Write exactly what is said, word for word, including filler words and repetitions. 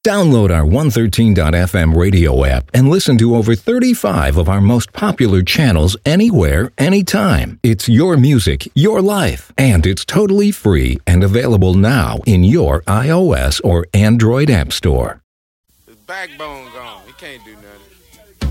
Download our one thirteen dot f m radio app and listen to over thirty-five of our most popular channels anywhere, anytime. It's your music, your life, and it's totally free and available now in your iOS or Android app store. His backbone gone. He can't do nothing.